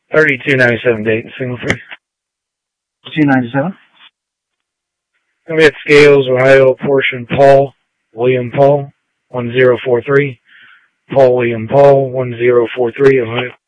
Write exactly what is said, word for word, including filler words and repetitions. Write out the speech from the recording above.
thirty-two ninety-seven Dayton, single free. two ninety-seven. I'm at Scales, Ohio, portion Paul, William Paul, one zero four three. Paul William Paul, one zero four three, Ohio.